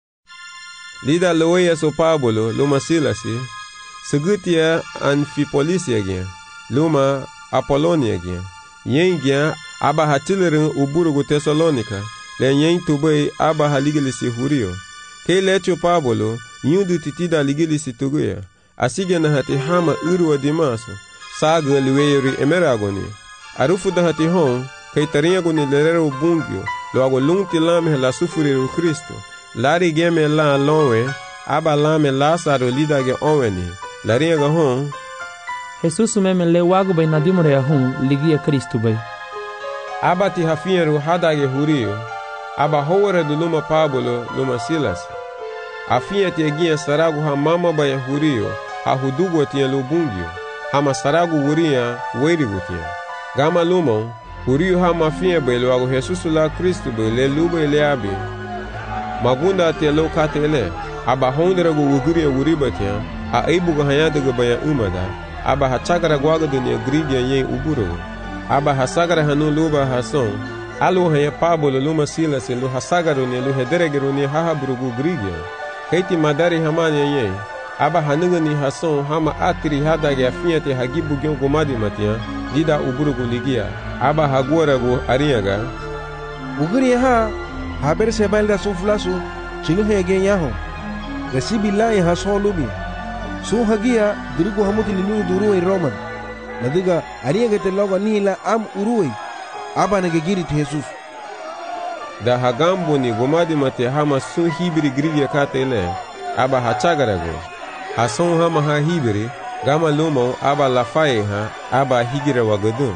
Lida lowe Yesu Pablo luma silasi segutia Anfipolisia gia luma Apolonia gia yen gia aba hatilerin uburugu Tesalonika le yen tubei aba haligilisi hurio ke lecho Pablo nyudu titida ligilisi tuguya asige na hati hama urwa dimaso saga liweyori emeragoni arufu da hati hon kai tarinyago ni lerero bungyo lo ago lungti lame la sufuriru Kristo lari geme la lonwe aba lame Lazaro lidage onweni larinyago hon Jesus meme le wago bay nadimore ya hon ligia Kristo bay aba ti hafiyeru hadage hurio aba howere du luma Pablo luma Silas afiya tegia saragu ha mama baya hurio ha hudugo tia lubungyo hama saragu wuria weirigu tia gama lumo hurio ha mafiya belo ago Jesus la Kristo bele lube le abi magunda tia lo katele aba honderagu wuguria wuriba tia a aibugo hayadaga baya umada aba ha chagara gwaga dunia grigia yen uburo aba ha sagara hanu luba hason alu haya Pablo luma Silas lu hasagaru ne lu hederegeru ne hahabrugu grigia kaiti madari hamani ye aba hanuga ni hason hama atri hadage afiate hagibu gyo gomadi matia dida uburugu ligia aba hagora go ariaga uguri ha haber sebalda suflasu chinu hege yaho resibi lai hason lubi su hagia dirigo hamuti linu duruwe roman nadiga ariaga te logo nila am uruwe aba nage giri Jesus da hagambo ni gomadi mate hama sun hibiri grigia katele aba hachagarago hason hama ha hibiri gama lumo aba lafaye ha aba higira wagadun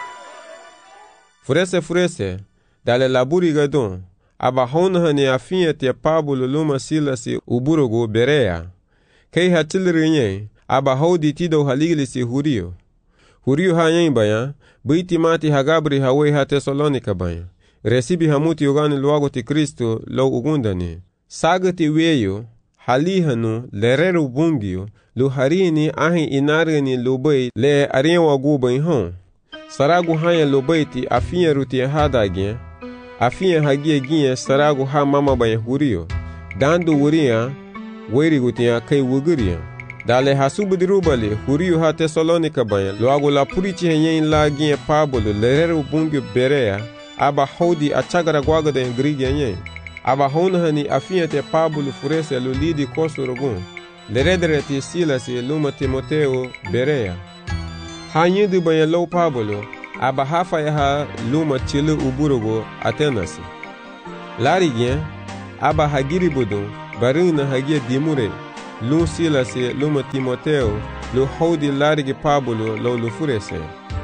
furese furese dale laburi gadun aba hona hani afiyete Pablo luma Silasi uburugo berea kei hatilrinye aba hodi tido haligilisi hurio hurio hanyen baya biti mati hagabri hawe ha Tesalonika baya resibi hamuti ugani luago ti Kristo lo ugundani sagati weyo halihanu lereru bungyo lu harini ahi inarani lubay le ariwa gubai hon saragu haya lubay ti afiya ruti hadage afiya hagie gie saragu ha mama bay hurio dandu wuria weri gutia kai wuguria dale hasubudirubale hurio ha Tesalonika bay luago la purichi henyen la gie Pablo lereru bungyo berea aba hodi achagara gwaga de grigia nye aba hona hani afiyate Pablo furese lu lidi kosurugun leredere ti Silas luma Timoteo berea ha yindu banha lau Pablo, aba hafa ya ha luma chile uburugo Atenas. Larigien, aba hagiri budon, barina hagia dimure, lum Silase luma Timoteo, lu haudi larigi Pablo lau lufurese.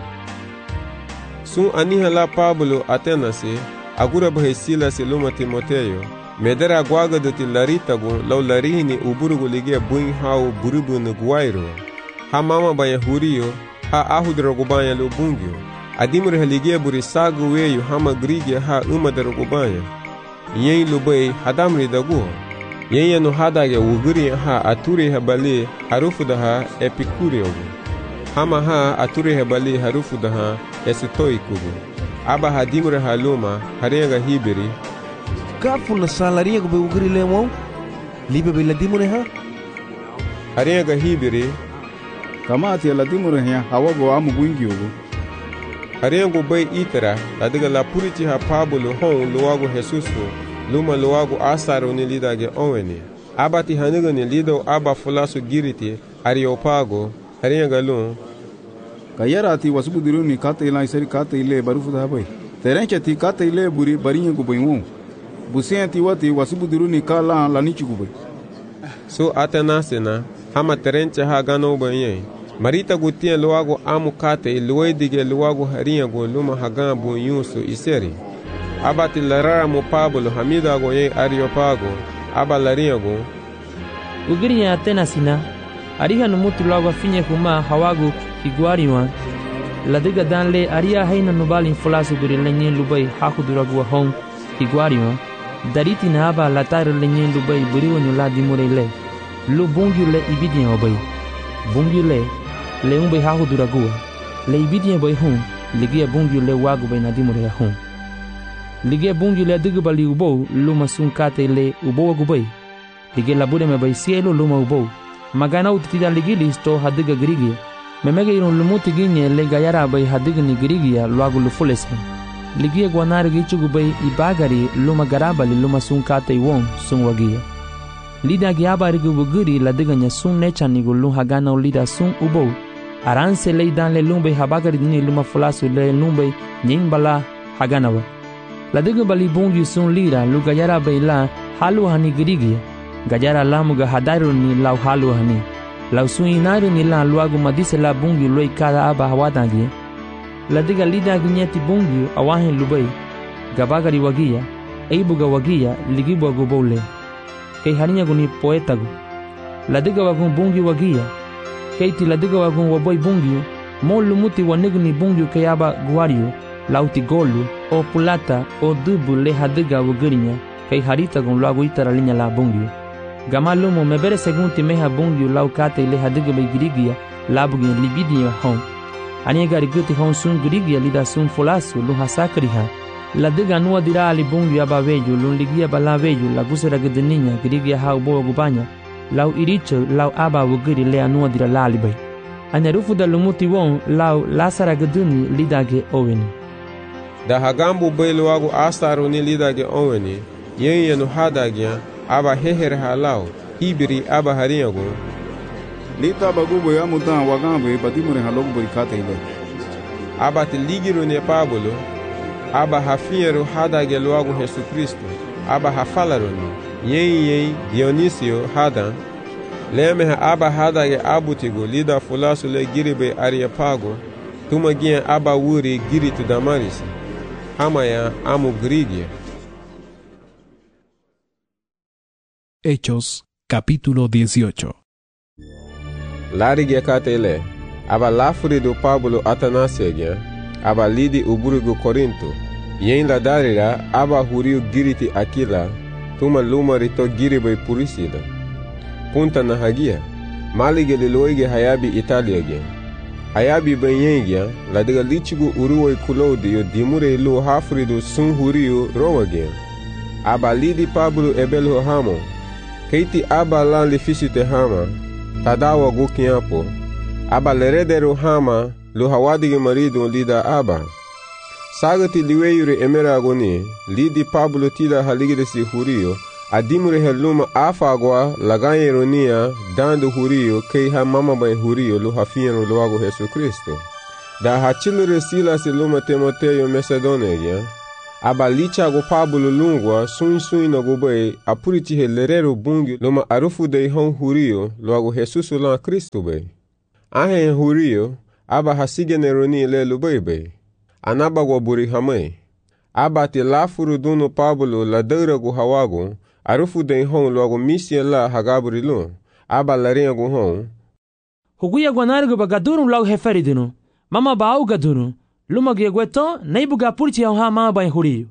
Sun aniha la Pablo Atenas, agura bahe Silase luma Timoteo, medera guaga doti laritago lau larihini uburugo ligia buin hao burubu na guairo. Ha mama banha hurio, ha ahudrogo banha lu bungio. Adimure haligia buri sagu weyu hama grigia ha umadrogo banha. Yen lubai hadamri dagu. Yen no hadage uguri ha aturi habali harufu daha epikureogo. Hama ha aturi habali harufu daha esitoikugo. Aba hadimure haluma harenga hibiri. Kafu na salaria go be uguri lemo. Libe be ladimure ha. Harenga hibiri. Kama ati ladimure ha hawago amu buingiogo. Harengo bay itera ladiga la puriti ha Pablo hon luago Jesusu luma luago asaro ni lidage onweni abati haniga ni lido aba fulasu giriti Areopago harenga lun kayara ati wasubudiru ni kata ila isari kata ile barufu da bay terenche ti kata ile buri barinye go baywo busen ti wati wasubudiru ni kala lanichi go bay so atanasena hama terenche ha gano bayen Marita gutien luago amu kate luedige luago harinha go luma hagan bu yusu iseri. Abati larara mo Pablo hamida go ye Areopago aba larinha go. Ugirinya Atenasina ariha no mutu luago finye kuma hawago iguariwa. Ladiga danle aria haina no balin fulasu buri lenyen lubai hakudurago hon iguariwa. Dariti na aba latar lenyen lubai buri wonyo la dimurele. Lu bungi le ibidien obai. Bungi le le umbe hahu duragua le ibidien boy hum ligia bungi le wagu bay nadimure hum ligia bungi le digu bali ubo luma sun kate le ubo wagu bay ligia labude me bay cielo luma ubo magana utida ligi listo hadiga grigia memege iron lumuti ginye le gayara bay hadiga ni grigia lwagu lufulese ligia gwanari gichugu bay ibagari luma garabali luma sun kate won sun wagia lida giaba rigu buguri ladiga nya sun nechani go lu hagana lida sun ubo aranse le dan le lumbe habagari ni luma fulasu le lumbe nyimbala haganawa ladiga bali bungi sun lira lu gayara bayla halu hani grigia gajara lamuga hadaru ni lau halu hani lau sun inaru ni la luagu madise la bungi loi kada aba hawadangi ladiga lida ginyeti bungi awahin lubai gabagari wagia eibuga wagia ligibu go bole kay harinya guni poetago ladiga wagun bungi wagia kay ti ladiga wagun waboy bungi mo lumuti wanigni bungi kay aba guario lauti golu o pulata o dubu le hadiga wagirinya kay harita gun lagu itara linya la bungi gamalumo mebere segunti meha bungi lau kate le hadiga bay grigia labugi libidi hon ani gari guti hon sun grigia lida sun fulasu lu hasakriha ladiga nuwa dira ali bungi aba veju lun ligia bala veju la gusera gdeninya grigia ha ubo gubanya lau iricho lau aba wugiri le anuwa dira la alibay anyarufu da lumuti won lau lasara gduni lidage oweni da hagambu bailu wagu astaru ni lidage oweni yen yenu hadagya aba heher halau hibiri aba harinyago lita bagubo ya mutan wagambe badimure halogu boikata ile aba ti ligiru ne Pablo aba hafinheru hadage logo Jesus Cristo aba hafalaroni yen yen Dionisio hadan leme aba hadage abutigo lida fulasu le giribe Areopago tumagia aba wuri giritu Damaris hamaya amu grigia. Hechos capítulo dieciocho. Larigia katele aba lafuri do Pablo Atanasia aba lidi uburugo Corinto yen la darira aba huriu giriti Aquila tuma luma rito giribe purisida punta na hagia malige liloige hayabi Italia ge hayabi benyengia la diga lichigu uruoi Claudio dimure lo hafrido sun huriu Roma ge aba lidi Pablo ebelo hamo keiti aba lan lifisite hama tadawa gukiapo aba leredero hama lo hawadige marido lida aba sagati liweyure emeragoni lidi Pablo tida haligiresi hurio adimure heluma afagwa lagayeronia dando hurio kei ha mama bay hurio lo hafieno loago Jesus Cristo Da hachilere Silas luma Timoteyo Macedonia, aba licha go Pablo lungwa sun sun no go bay apuriti he lerero bungi luma arufu de hon hurio logo Jesus la Cristo bay. Ahe hurio aba hasige neroni le lubebe. Anaba go buri hame. Aba te la furu duno Pablo la deura go hawago arufu de hon logo misia la hagaburi lo. Aba larinha go hon. Huguya gwanargo bagaduru logo heferidino. Mama bau gadunu. Luma gweto neibuga purti ha mama ba hurio.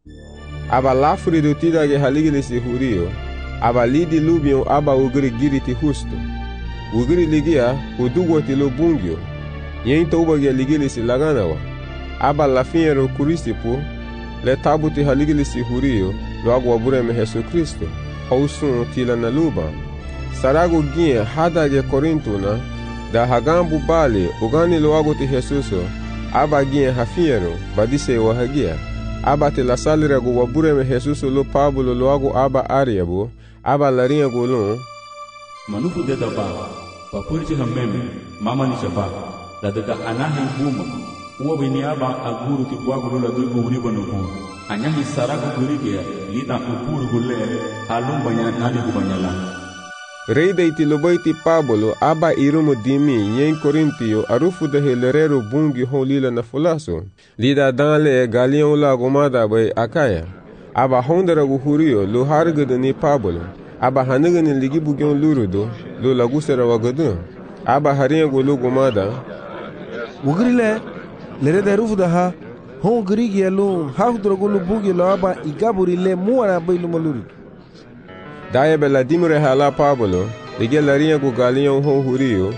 Aba la furu do tida ge haligili si hurio. Aba lidi lubion aba ugri giriti husto. Ugri ligia udugo ti lo bungio. Yen toba ge ligili si laganawa. Aba la fiero kurisipo le tabuti haligili si hurio lo agwa bure me Jesus Cristo. Hausun tila na luba. Sarago gie hada ge Korintuna da hagambu bale ugani lo ago ti Jesuso. Aba gie hafiero badise wa hagia. Aba te la salira go wabure me Jesuso lo Pablo lo ago aba ariabo. Aba larinha go lo manufu de daba papurti hameme mama ni shaba la daga anahi buma uwa bini aba aguru ti bwagu la dugo uribo no ko anyahi sarago gurige lita upuru gulle halum banya nani kubanyala. Rei de itilobaiti Pablo aba irumo dimi yen Korintio arufu de helerero bungi holila na fulaso lida danle galion la gomada bay akaya aba hondera go hurio lo hargede ni Pablo aba haniga ni ligi bugyon lurudo lo lagusera wagadu aba harinha go lo gomada Ugrile lere de rufu da ha hon grigi alo ha drogo lo bugi lo aba igaburi le muara bay lo maluru. Daia bela dimure hala Pablo, lege larinha go galion hon hurio.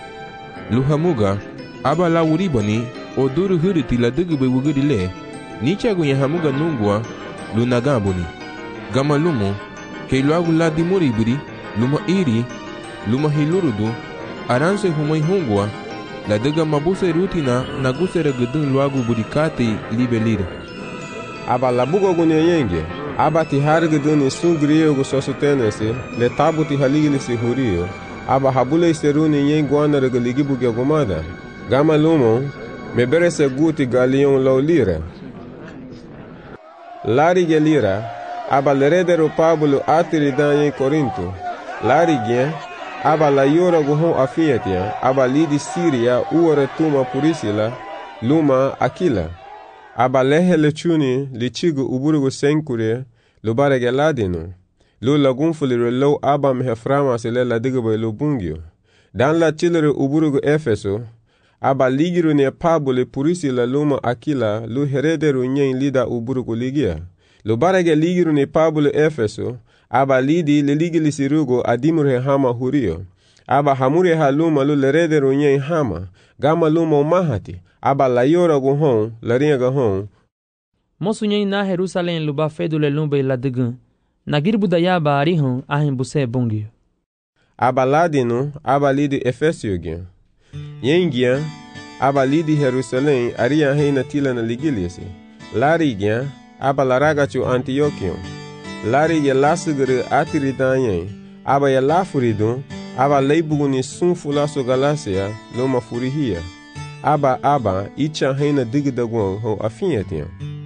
Luhamuga, aba la uribani, o duru huriti la dugube wugurile, nicha go yahamuga nungwa, lunagabuni. Gama lumo, ke luagu la dimuribiri, luma iri, luma hilurudu, aranse humai hungwa, la duga mabuse rutina, nagusere gudun luagu burikati libe lira. Aba la bugo go nyenge. Aba ti hargeduni sungriyo go sosutenese le tabu ti haligili si hurio aba habule seruni yen guana regaligi buge gomada gama lumo mebere se guti galion lo lira lari gelira aba leredero Pablo atiri dan yen Korinto lari gen aba la yora go hon afiatia aba lidi Siria uore tuma purisila luma Akila aba lehe lechuni lichigo uburugo senkure lo barege ladino lo lagunfulire lo aba meheframa sele la digbe lo bungio dan la chilere uburugo Efeso aba ligiru ne Pablo purisi la luma Akila lo heredero nyen lida uburugo ligia lo barege ligiru ne Pablo Efeso aba lidi le ligili sirugo adimure hama hurio aba hamure haluma lo heredero nyen hama gama luma mahati aba la yora go hon la ringa hon Mosu nyen na Jerusalem luba fedule lumbe la digun na girbu da yaba arihon ahin buse bungio aba ladino aba lidi Efesio gen yengia aba lidi Jerusalem aria heina tila na ligiliasi lari gen aba laraga chu Antiochion lari ye lasugere atiri danyen aba ye lafurido aba leibuguni sunfulaso Galacia loma furihia aba aba icha heina digdagwon ho afietian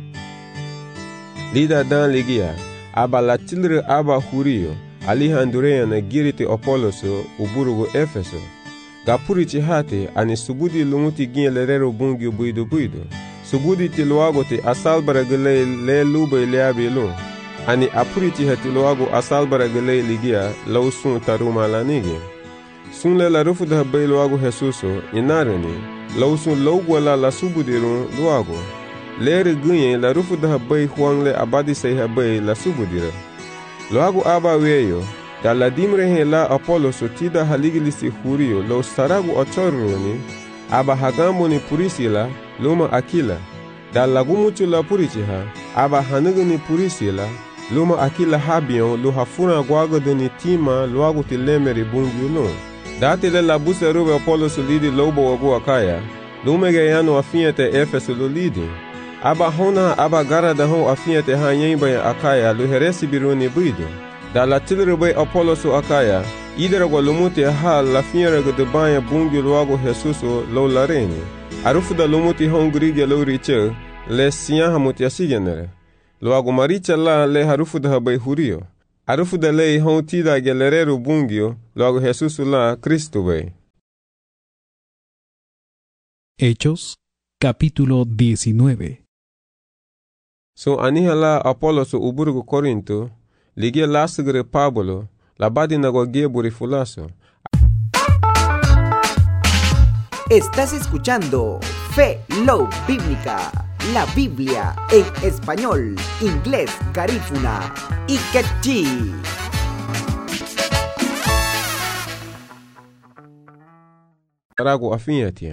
lida dan ligia aba latilre aba hurio alihandurea na giriti Apoloso uburugo Efeso gapuriti hate ani subudi lumuti gien lerero bungi buido buido subudi tiluago te asalbara gele le lube leabe lo ani apuriti hati luago asalbara gele ligia lausun taruma lanigi sun le la rufu da bay luago Jesuso inarani lausun logwala la subudiru luago lere gunye la rufu da bay huangle abadi say habay la subudira luago aba weyo da la dimre he la Apollo so tida haligilisi hurio lo saragu ochoroni aba hagambo ni purisila luma Akila da lagumuchu la purichiha aba hanuguni purisila luma Akila habion lo hafuna gwagodoni tima luago tilemeri bungyulo dati le la busa rube Apollo so lidi lobo wago akaya lumege yano afiete Efeso lo lidi aba hona aba gara da ho afiete ha yemba akaya lo heresi biruni buido da la tilrebe Apollo so akaya idera go lumuti ha la fiera go de banya bungi luago Jesuso lo lareni Arufu da lumuti hon grige lo riche le siya hamuti asigenere. Lo agu maricha la le harufu da habay hurio. Arufu da le hon tida gelereru bungio lo agu Jesus la Cristo bay. Hechos, capítulo diecinueve. So aniha la Apolo so uburgo Corinto, ligia lasgre Pablo, la badi na gogie burifulaso. Estás escuchando Fe Low Bíblica, la Biblia en español, inglés, garífuna y quechí. Rago afinyatie.